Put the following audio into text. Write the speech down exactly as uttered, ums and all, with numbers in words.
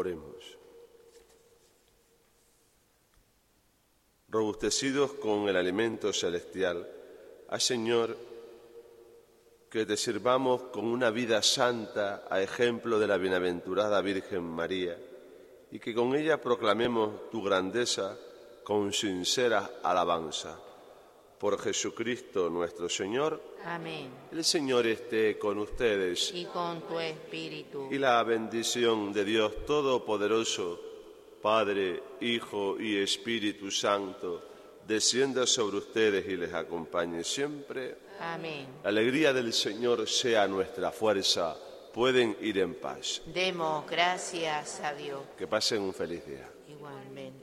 Oremos. Robustecidos con el alimento celestial, haz, Señor, que te sirvamos con una vida santa a ejemplo de la bienaventurada Virgen María y que con ella proclamemos tu grandeza con sincera alabanza. Por Jesucristo nuestro Señor. Amén. El Señor esté con ustedes. Y con tu espíritu. Y la bendición de Dios Todopoderoso, Padre, Hijo y Espíritu Santo, descienda sobre ustedes y les acompañe siempre. Amén. La alegría del Señor sea nuestra fuerza. Pueden ir en paz. Demos gracias a Dios. Que pasen un feliz día. Igualmente.